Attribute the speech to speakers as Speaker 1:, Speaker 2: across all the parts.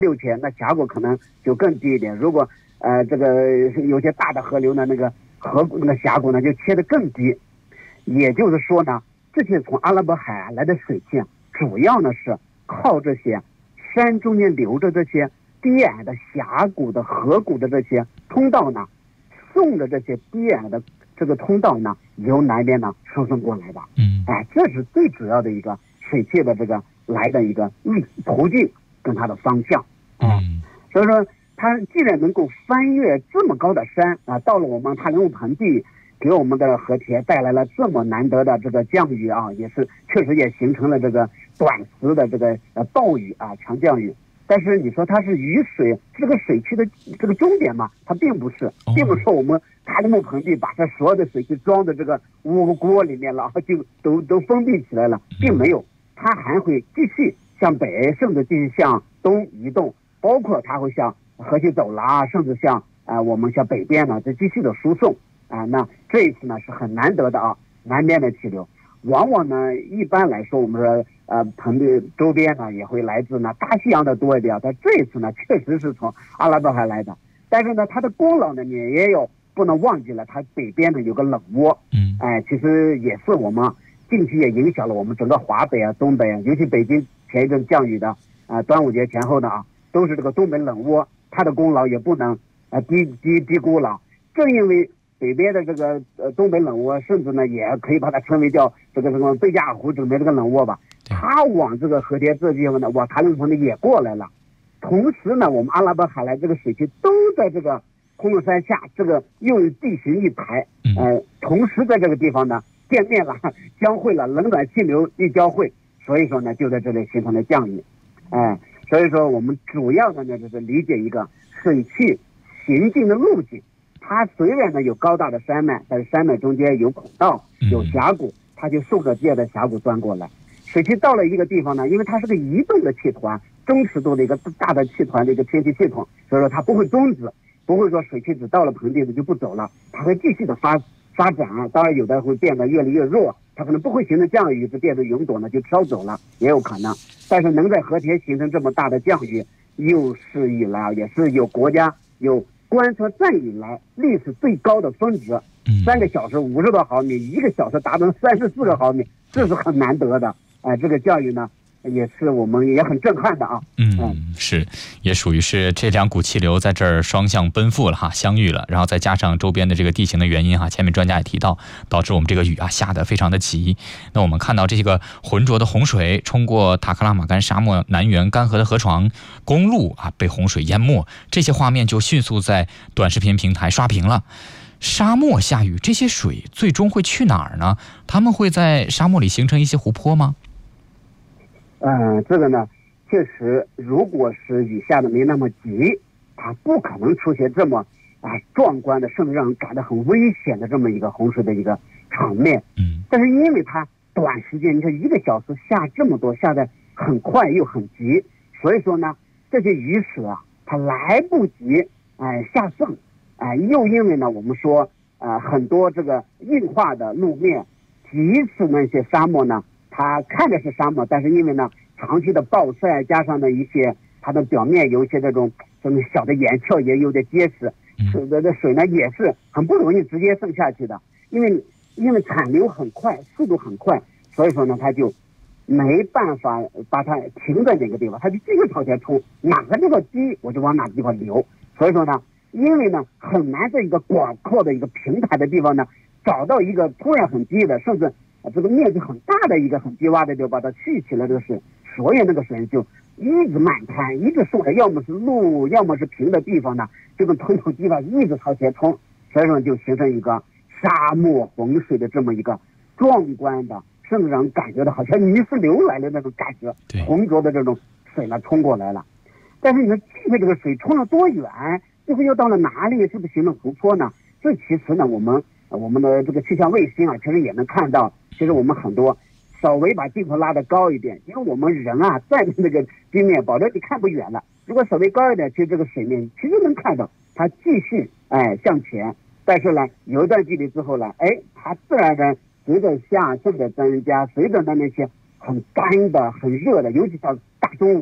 Speaker 1: 6000，那峡谷可能就更低一点。如果这个有些大的河流呢，那个那个峡谷呢就切得更低。也就是说呢，这些从阿拉伯海岸来的水汽主要呢是靠这些山中间流着这些低矮的峡谷的河谷的这些通道呢，顺着这些低矮的这个通道呢，由南边呢输送过来的。这是最主要的一个水汽的这个来的一个途径跟它的方向。所以说它既然能够翻越这么高的山到了我们塔里木盆地，给我们的和田带来了这么难得的这个降雨也是确实也形成了这个短时的这个暴雨强降雨。但是你说它是雨水这个水汽的这个终点嘛？它并不是，并不是说我们塔里木盆地把这所有的水汽装在这个锅里面了，就都封闭起来了，并没有，它还会继续向北，甚至继续向东移动，包括它会向河西走廊甚至向我们向北边呢再继续的输送。那这一次呢是很难得的南边的气流，往往呢一般来说我们说盆地周边呢也会来自呢大西洋的多一点，但这一次呢确实是从阿拉伯海来的。但是呢它的功劳呢你也有不能忘记了，它北边呢有个冷窝，其实也是我们近期也影响了我们整个华北东北尤其北京前一阵降雨的端午节前后的都是这个东北冷窝，它的功劳也不能低估了。正因为北边的这个东北冷窝，甚至呢也可以把它称为叫这个什么贝加尔湖整边这个冷窝吧，它往这个和田这地方呢往塔里木盆地也过来了。同时呢我们阿拉伯海来这个水汽都在这个昆仑山下这个又地形一排，同时在这个地方呢见面了，交汇了，冷暖气流一交汇，所以说呢就在这里形成了降雨。所以说我们主要的呢就是理解一个水汽行进的路径。它虽然呢有高大的山脉，但是山脉中间有孔道有峡谷，它就顺着这样的峡谷钻过来。水汽到了一个地方呢，因为它是个移动的气团，中尺度的一个大的气团的一个天气系统，所以说它不会终止，不会说水汽只到了盆地的就不走了，它会继续的发展。当然有的会变得越来越弱，它可能不会形成降雨，就变得云朵呢就飘走了，也有可能。但是能在和田形成这么大的降雨，有史以来也是有国家有观测站以来历史最高的峰值，3个小时50多毫米，1个小时达到34个毫米，这是很难得的。这个降雨呢也是我们也很震撼的
Speaker 2: 是，也属于是这两股气流在这儿双向奔赴了相遇了，然后再加上周边的这个地形的原因前面专家也提到，导致我们这个雨下得非常的急。那我们看到这个浑浊的洪水冲过塔克拉玛干沙漠南缘干涸的河床，公路被洪水淹没，这些画面就迅速在短视频平台刷屏了。沙漠下雨，这些水最终会去哪儿呢？他们会在沙漠里形成一些湖泊吗？
Speaker 1: 这个呢确实如果是雨下的没那么急，它不可能出现这么壮观的甚至让人感到很危险的这么一个洪水的一个场面。但是因为它短时间你看1个小时下这么多，下的很快又很急，所以说呢这些雨水它来不及下降，又因为呢我们说很多这个硬化的路面，即使那些沙漠呢它看着是沙漠，但是因为呢长期的暴晒加上呢一些它的表面有一些这种小的岩壳也有点结实，使得这水呢也是很不容易直接渗下去的。因为产流很快，速度很快，所以说呢它就没办法把它停在哪个地方，它就继续朝前冲，哪个地方低我就往哪个地方流。所以说呢因为呢很难在一个广阔的一个平坦的地方呢找到一个突然很低的甚至这个面积很大的一个很低洼的地方把它蓄起了这个水，所以那个水就一直漫滩一直顺着要么是路要么是平的地方呢这个通透地方一直朝前冲，所以说就形成一个沙漠洪水的这么一个壮观的甚至让人感觉到好像泥石流来的那种感觉，浑浊的这种水呢冲过来了。但是你说这个水冲了多远，最后又到了哪里，是不是形成湖泊呢？这其实呢我们的这个气象卫星其实也能看到，其实我们很多稍微把镜头拉得高一点，因为我们人站在那个地面保证你看不远了，如果稍微高一点，其实这个水面其实能看到它继续向前，但是呢有一段距离之后呢它自然的随着下降的增加，随着那些很干的很热的，尤其到大中午的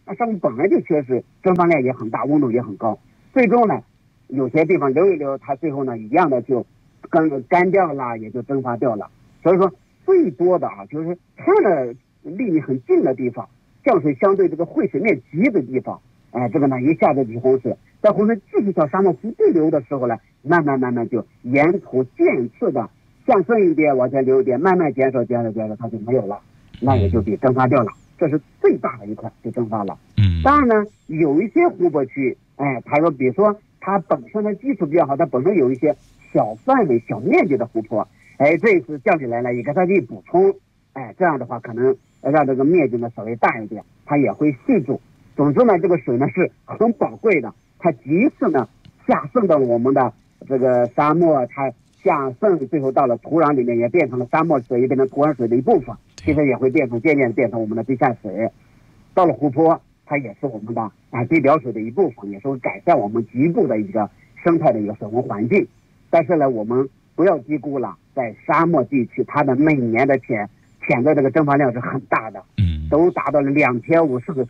Speaker 1: 那沙漠本来就缺水，蒸发量也很大，温度也很高，最终呢，有些地方流一流，它最后呢一样的就干掉了，也就蒸发掉了。所以说最多的就是它的离你很近的地方，降水相对这个汇水面急的地方，这个呢一下子起洪水，在洪水继续向沙漠不对流的时候呢，慢慢就沿途渐次的向深一点往前流一点，慢慢减少，它就没有了，那也就被蒸发掉了。这是最大的一块就蒸发了。当然呢，有一些湖泊区，他说，比如说它本身的基础比较好，它本身有一些小范围、小面积的湖泊，这一次降起来了，也给它去补充，这样的话可能让这个面积呢稍微大一点，它也会蓄住。总之呢，这个水呢是很宝贵的，它即使呢下渗到我们的这个沙漠，它下渗最后到了土壤里面，也变成了沙漠水，也变成土壤水的一部分，其实也会渐渐变成我们的地下水。到了湖泊，它也是我们的地表水的一部分，也是会改善我们局部的一个生态的一个水文环境。但是呢，我们不要低估了，在沙漠地区，它的每年的潜的这个蒸发量是很大的，都达到了2500和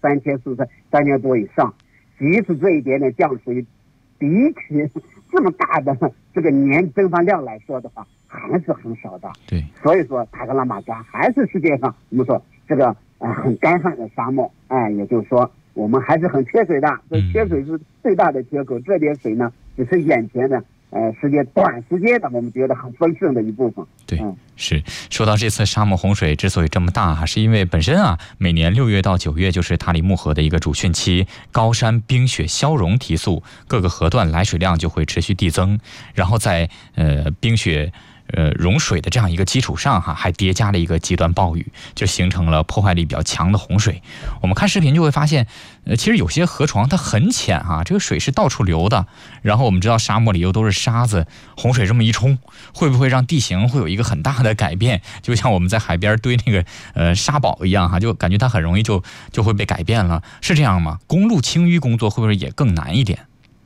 Speaker 1: 3000多以上。即使这一点点降水，比起这么大的这个年蒸发量来说的话，还是很少的。
Speaker 2: 对，
Speaker 1: 所以说塔克拉玛干还是世界上我们说这个很干旱的沙漠，也就是说我们还是很缺水的。这缺水是最大的缺口，这点水呢只是眼前的短时间的我们觉得很丰盛的一部分。
Speaker 2: 对，是说到这次沙漠洪水之所以这么大，是因为本身每年6月到9月就是塔里木河的一个主汛期，高山冰雪消融提速，各个河段来水量就会持续递增，然后在冰雪融水的这样一个基础上还叠加了一个极端暴雨，就形成了破坏力比较强的洪水。我们看视频就会发现，其实有些河床它很浅这个水是到处流的。然后我们知道沙漠里又都是沙子，洪水这么一冲，会不会让地形会有一个很大的改变？就像我们在海边堆那个沙堡一样就感觉它很容易就会被改变了，是这样吗？公路清淤工作会不会也更难一点？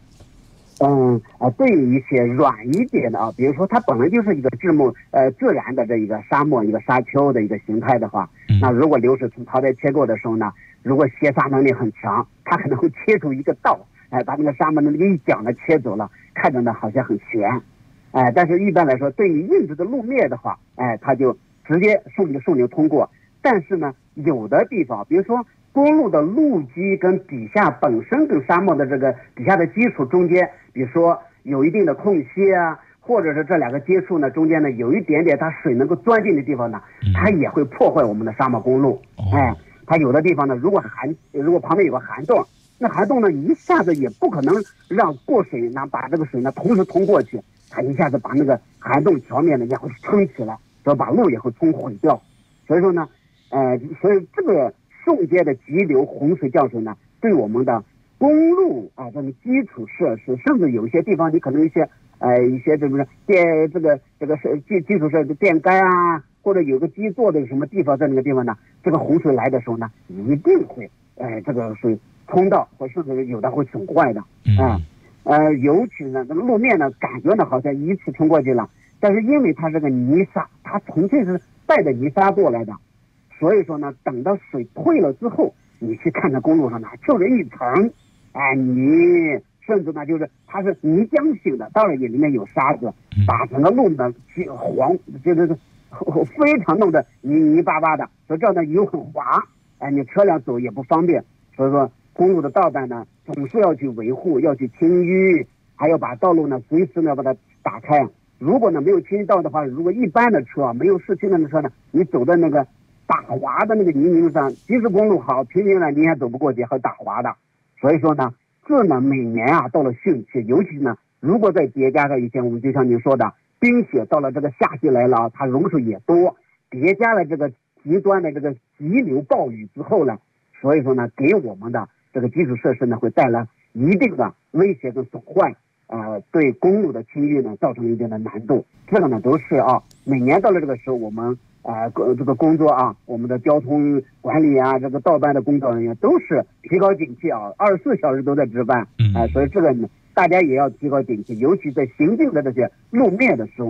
Speaker 1: 对于一些软一点的比如说它本来就是一个自然的这一个沙漠一个沙丘的一个形态的话，那如果流水从槽带切过的时候呢，如果卸沙能力很强，它可能会切出一个道，把那个沙漠的那个一角呢切走了，看着呢好像很悬，但是一般来说，对于硬质的路面的话，它就直接顺流通过。但是呢，有的地方，比如说公路的路基跟底下本身跟沙漠的这个底下的基础中间，比如说有一定的空隙或者是这两个接触呢中间呢有一点点它水能够钻进的地方呢，它也会破坏我们的沙漠公路。它有的地方呢，如果旁边有个涵洞，那涵洞呢一下子也不可能让过水呢把这个水呢同时通过去，它一下子把那个涵洞桥面呢也会撑起来，所以把路也会冲毁掉。所以说呢，所以这个瞬间的急流洪水降水呢，对我们的公路这种基础设施，甚至有一些地方你可能一些这个基础设施电杆或者有个基座的什么地方，在那个地方呢，这个洪水来的时候呢，一定会这个水冲到，或甚至有的会损坏的尤其呢这个路面呢感觉呢好像一次冲过去了，但是因为它这个泥沙，它纯粹是带着泥沙过来的，所以说呢，等到水退了之后，你去看这公路上呢，就是一层泥，甚至呢就是它是泥浆性的，当然也里面有沙子，把整个路呢就是非常弄得泥巴巴的，所以这样呢油很滑，你车辆走也不方便。所以说公路的道办呢，总是要去维护，要去清淤，还要把道路呢随时呢把它打开。如果呢没有清淤道的话，如果一般的车没有市区的车呢，你走在那个打滑的那个泥泞上，即使公路好，平平呢你也走不过去，还打滑的。所以说呢，这呢每年到了汛期，尤其呢如果再叠加上一些我们就像您说的冰雪，到了这个夏季来了它融水也多，叠加了这个极端的这个急流暴雨之后呢，所以说呢给我们的这个基础设施呢会带来一定的威胁跟损坏，对公路的清淤呢造成一定的难度。这个呢都是每年到了这个时候，我们这个工作我们的交通管理这个道办的工作人员都是提高警惕24小时都在值班，所以这个呢大家也要提高警惕，尤其在行进的这些路面的时候呢，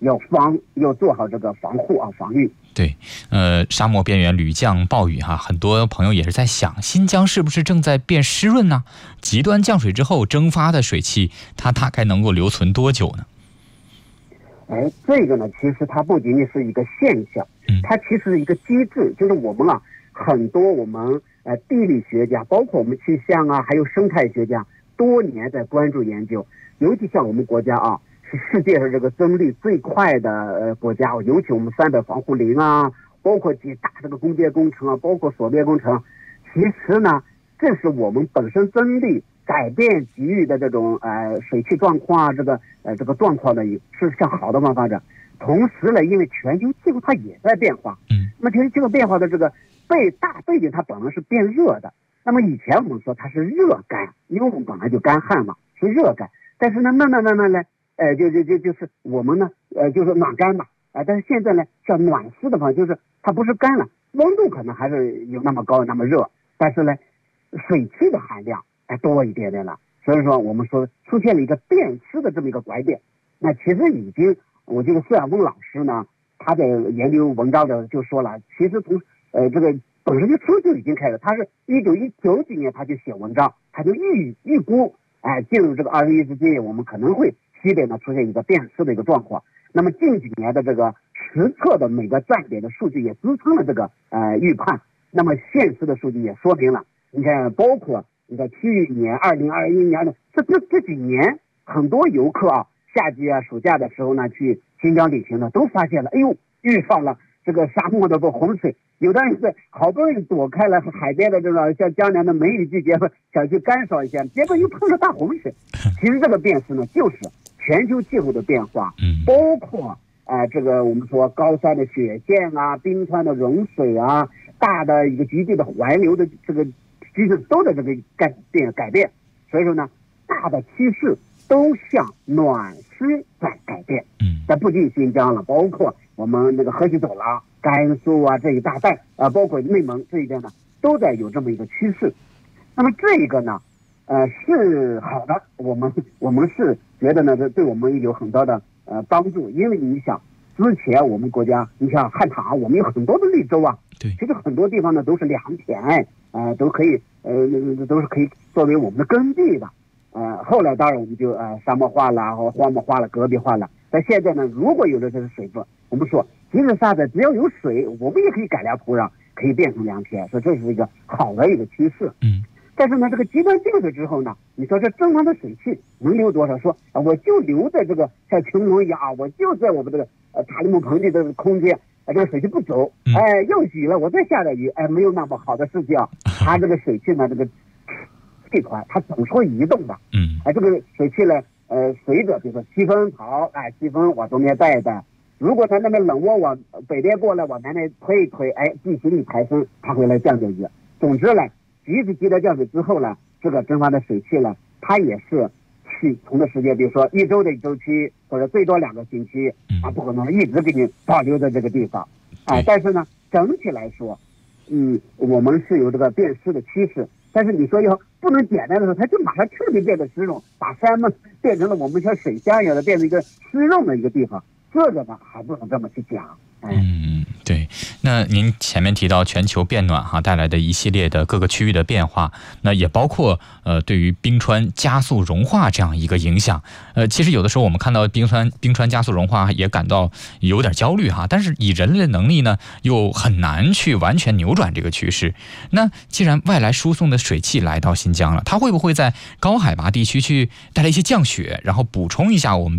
Speaker 1: 要做好这个防护啊，防御。
Speaker 2: 对，沙漠边缘屡降暴雨哈，很多朋友也是在想，新疆是不是正在变湿润呢？极端降水之后蒸发的水汽，它大概能够留存多久呢？
Speaker 1: 这个呢，其实它不仅仅是一个现象，它其实是一个机制，就是我们很多我们地理学家，包括我们气象啊，还有生态学家，多年在关注研究，尤其像我们国家是世界上这个增绿最快的国家，尤其我们300防护林啊，包括几大这个工业工程啊，包括锁边工程，其实呢，这是我们本身增绿改变给予的这种水汽状况啊，这个状况呢，是向好的方发展。同时呢，因为全球气候它也在变化，那么全球气候变化的这个大背景它本来是变热的。那么以前我们说它是热干，因为我们本来就干旱嘛，是热干。但是呢，慢慢呢，就是我们呢，就是暖干嘛，但是现在呢，像暖湿的话，就是它不是干了，温度可能还是有那么高那么热，但是呢，水汽的含量多一点点了。所以说我们说出现了一个变湿的这么一个拐点。那其实已经，我这个孙亚峰老师呢，他在研究文章的就说了，其实从这个本身就已经开始，他是1919几年他就写文章，他就预估进入这个21世纪，我们可能会西北呢出现一个变湿的一个状况。那么近几年的这个实测的每个站点的数据也支撑了这个预判。那么现实的数据也说明了，你看，包括你看去年2021年的这几年，很多游客夏季暑假的时候呢，去新疆旅行呢，都发现了，遇上了这个沙漠的洪水。有的人是好不容易躲开了海边的这个像江南的梅雨季节，想去干扫一下，结果又碰上大洪水。其实这个变湿呢，就是全球气候的变化，包括这个我们说高山的雪线啊，冰川的融水啊，大的一个局地的环流的这个趋势都在这个改变。所以说呢，大的趋势都向暖湿在改变。但不仅新疆了，包括我们那个河西走廊、甘肃啊这一大带包括内蒙这一边呢，都在有这么一个趋势。那么这个呢，是好的，我们是觉得呢，这对我们有很多的帮助。因为你想，之前我们国家，你像汉唐，我们有很多的绿洲
Speaker 2: 对，
Speaker 1: 其实很多地方呢都是良田，都可以都是可以作为我们的耕地的。后来当然我们就沙漠化了，或荒漠化了，戈壁化了。但现在呢，如果有了这个水分，我们说即使沙子只要有水，我们也可以改良土壤，可以变成良田，所以这是一个好的一个趋势。但是呢，这个极端降水之后呢，你说这正常的水汽能留多少？说我就留在这个像穹窿一样我就在我们这个塔里木盆地的空间，这个水汽不走，又雨了，我再下点雨，没有那么好的事情它这个水汽呢，这个气团它总是会移动的。这个水汽呢，随着比如说西风好，西风往东边带一带，如果它那边冷涡往北边过来，往南边推一推，地形一抬升，它会来降雨。总之呢，即使极端降水之后呢，这个蒸发的水汽呢，它也是去同的时间，比如说1周的周期，或者最多2个星期，不可能一直给你保留在这个地方。但是呢，整体来说，我们是有这个变湿的趋势。但是你说要不能简单的说，它就马上彻底变得湿润，把山们变成了我们像水乡一样的，变成一个湿润的一个地方，这个呢还不能这么去讲。
Speaker 2: 对。那您前面提到全球变暖带来的一系列的各个区域的变化，那也包括对于冰川加速融化这样一个影响。其实有的时候我们看到冰川加速融化也感到有点焦虑但是以人类的能力呢，又很难去完全扭转这个趋势。那既然外来输送的水汽来到新疆了，它会不会在高海拔地区去带来一些降雪，然后补充一下我们